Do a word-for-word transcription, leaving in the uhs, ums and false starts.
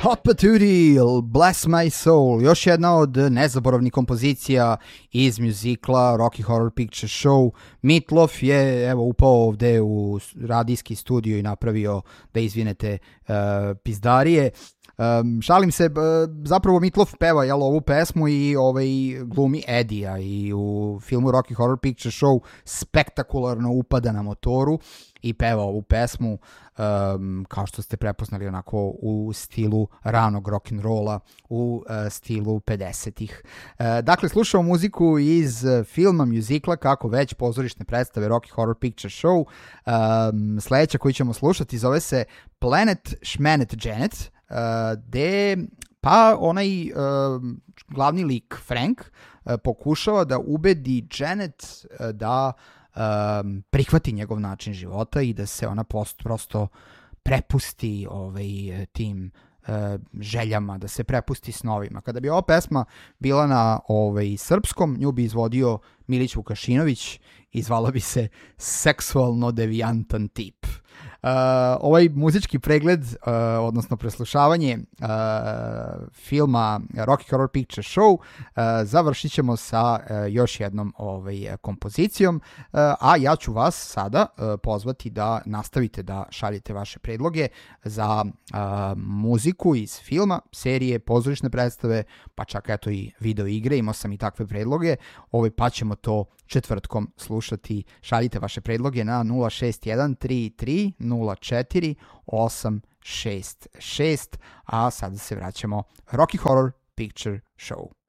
Hot Patootie, Bless My Soul, još jedna od nezaboravnih kompozicija iz mjuzikla Rocky Horror Picture Show. Meat Loaf je evo upao ovde u radijski studio i napravio, da izvinete, uh, pizdarije. Um, šalim se, zapravo Meat Loaf peva jel, ovu pesmu i ovaj, glumi Eddie-a i u filmu Rocky Horror Picture Show spektakularno upada na motoru i peva ovu pesmu, um, kao što ste prepoznali, onako u stilu ranog rock'n'rolla, u uh, stilu pedesetih. Uh, dakle, slušamo muziku iz uh, filma, mjuzikla, kako već, pozorišne predstave Rocky Horror Picture Show. Um, sledeća koju ćemo slušati zove se Planet Schmanet Janet, uh, gde pa onaj uh, glavni lik Frank uh, pokušava da ubedi Janet uh, da Um, prihvati njegov način života i da se ona post, prosto prepusti ovaj, tim uh, željama, da se prepusti snovima. Kada bi ova pesma bila na ovaj, srpskom, nju bi izvodio Milić Vukašinović i zvala bi se Seksualno devijantan tip. Uh, ovaj muzički pregled, uh, odnosno preslušavanje uh, filma Rocky Horror Picture Show uh, završit ćemo sa uh, još jednom ovaj, kompozicijom, uh, a ja ću vas sada uh, pozvati da nastavite da šaljete vaše predloge za uh, muziku iz filma, serije, pozorišne predstave, pa čak eto i video igre, imao sam i takve predloge, ovaj, pa ćemo to četvrtkom slušati. Šaljite vaše predloge na nula šest jedan tri tri nula četiri osam šest šest, a sada se vraćamo Rocky Horror Picture Show.